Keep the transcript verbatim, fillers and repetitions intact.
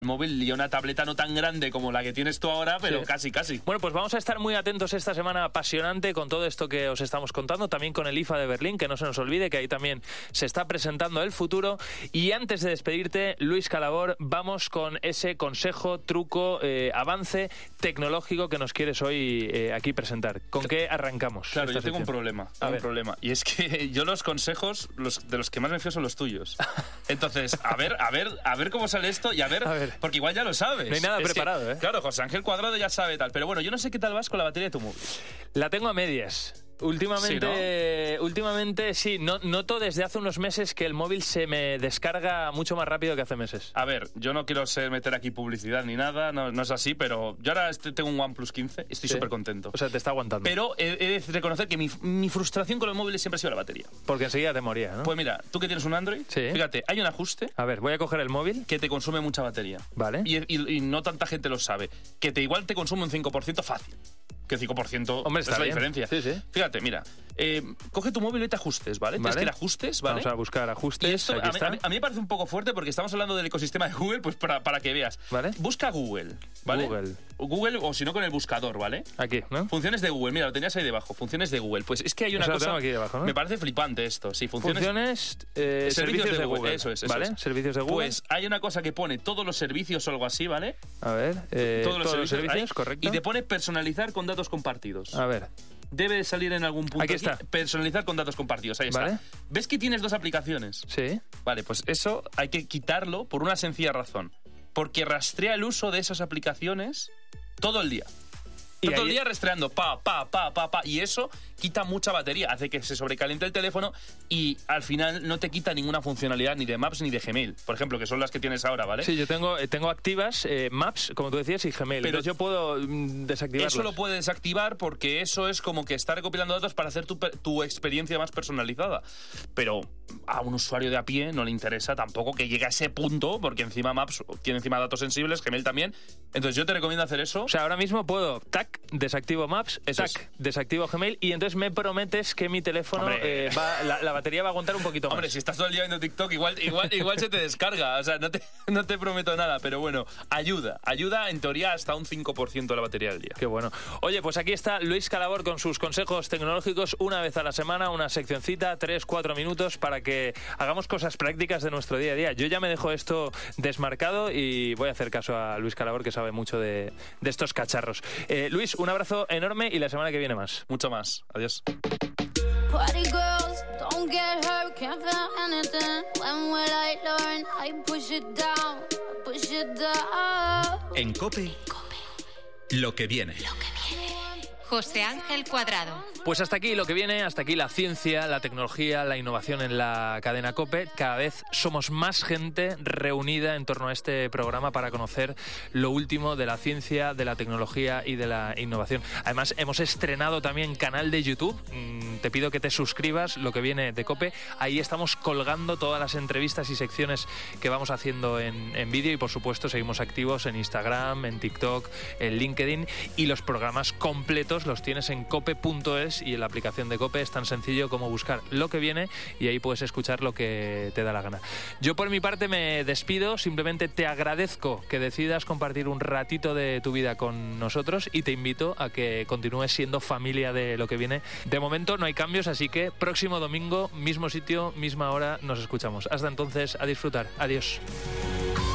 móvil y una tableta no tan grande como la que tienes tú ahora, pero sí. casi, casi. Bueno, pues vamos a estar muy atentos esta semana apasionante con todo esto que os estamos contando, también con el I F A de Berlín, que no se nos olvide que ahí también se está presentando el futuro. Y antes de despedirte, Luis Calabor, vamos con ese consejo, truco, eh, avance tecnológico que nos quieres hoy eh, aquí presentar. ¿Con qué arrancamos? Claro, yo tengo un problema, tengo un problema, y es que yo los consejos, los, de los que más me fío son los tuyos. Entonces, a ver, a ver, a ver cómo sale esto y a ver... A ver. Porque igual ya lo sabes. No hay nada es preparado, que, ¿eh? Claro, José Ángel Cuadrado ya sabe tal. Pero bueno, yo no sé qué tal vas con la batería de tu móvil. La tengo a medias. Últimamente, sí, ¿no? últimamente sí, no, noto desde hace unos meses que el móvil se me descarga mucho más rápido que hace meses. A ver, yo no quiero ser, meter aquí publicidad ni nada, no, no es así, pero yo ahora este, tengo un OnePlus quince, estoy súper sí. contento. O sea, te está aguantando. Pero he, he de reconocer que mi, mi frustración con los móviles siempre ha sido la batería. Porque enseguida te moría, ¿no? Pues mira, tú que tienes un Android, sí. fíjate, hay un ajuste... A ver, voy a coger el móvil. Que te consume mucha batería. Vale. Y, y, y no tanta gente lo sabe. Que te igual te consume un cinco por ciento fácil. Que cinco por ciento Hombre, está es la bien. diferencia. Sí, sí. Fíjate, mira, eh, coge tu móvil y te ajustes, ¿vale? ¿Vale? Tienes que ir a ajustes, ¿vale? Vamos a buscar ajustes. Y esto aquí a, mí, está. a, mí, a mí me parece un poco fuerte porque estamos hablando del ecosistema de Google, pues para, para que veas. ¿Vale? Busca Google, ¿vale? Google. Google o si no con el buscador, ¿vale? Aquí, ¿no? Funciones de Google, mira, lo tenías ahí debajo. Funciones de Google. Pues es que hay una Eso cosa... lo tengo aquí debajo, ¿no? Me parece flipante esto. Sí, funciones... Funciones, eh, servicios, servicios de Google. Google. Eso es, eso ¿Vale? es. Servicios de Google. Pues hay una cosa que pone todos los servicios o algo así, ¿vale? A ver, eh, todos los todos servicios, los servicios ahí, correcto. Y te pone personalizar con datos compartidos. A ver. Debe salir en algún punto. Aquí está. Aquí, personalizar con datos compartidos. Ahí está. ¿Vale? ¿Ves que tienes dos aplicaciones? Sí. Vale, pues eso hay que quitarlo por una sencilla razón. Porque rastrea el uso de esas aplicaciones todo el día. Y todo ahí... el día rastreando, pa, pa, pa, pa, pa. Y eso quita mucha batería, hace que se sobrecaliente el teléfono y al final no te quita ninguna funcionalidad ni de Maps ni de Gmail, por ejemplo, que son las que tienes ahora, ¿vale? Sí, yo tengo, tengo activas eh, Maps, como tú decías, y Gmail. Pero yo puedo mm, desactivarlas. Eso lo puedes desactivar porque eso es como que está recopilando datos para hacer tu, tu experiencia más personalizada. Pero a un usuario de a pie no le interesa tampoco que llegue a ese punto, porque encima Maps tiene encima datos sensibles, Gmail también. Entonces yo te recomiendo hacer eso. O sea, ahora mismo puedo, tac, desactivo Maps, eso tac, es. desactivo Gmail y entonces me prometes que mi teléfono, eh, va, la, la batería va a aguantar un poquito más. Hombre, si estás todo el día viendo TikTok, igual, igual, igual se te descarga. O sea, no te, no te prometo nada, pero bueno, ayuda. Ayuda, en teoría, hasta un cinco por ciento de la batería del día. Qué bueno. Oye, pues aquí está Luis Calabor con sus consejos tecnológicos una vez a la semana, una seccioncita, tres, cuatro minutos para que hagamos cosas prácticas de nuestro día a día. Yo ya me dejo esto desmarcado y voy a hacer caso a Luis Calabor, que sabe mucho de, de estos cacharros. Eh, Luis, un abrazo enorme y la semana que viene más. Mucho más. Adiós. Party girls, don't get hurt, can't feel anything. When will I learn? I push it down, push it down. En COPE, lo que viene. Lo que viene. José Ángel Cuadrado. Pues hasta aquí lo que viene, hasta aquí la ciencia, la tecnología, la innovación en la cadena COPE. Cada vez somos más gente reunida en torno a este programa para conocer lo último de la ciencia, de la tecnología y de la innovación. Además, hemos estrenado también canal de YouTube. Te pido que te suscribas, lo que viene de COPE. Ahí estamos colgando todas las entrevistas y secciones que vamos haciendo en, en vídeo y, por supuesto, seguimos activos en Instagram, en TikTok, en LinkedIn y los programas completos los tienes en cope punto es y en la aplicación de COPE es tan sencillo como buscar lo que viene y ahí puedes escuchar lo que te da la gana. Yo por mi parte me despido, simplemente te agradezco que decidas compartir un ratito de tu vida con nosotros y te invito a que continúes siendo familia de lo que viene. De momento no hay cambios, así que próximo domingo, mismo sitio, misma hora, nos escuchamos. Hasta entonces, a disfrutar. Adiós.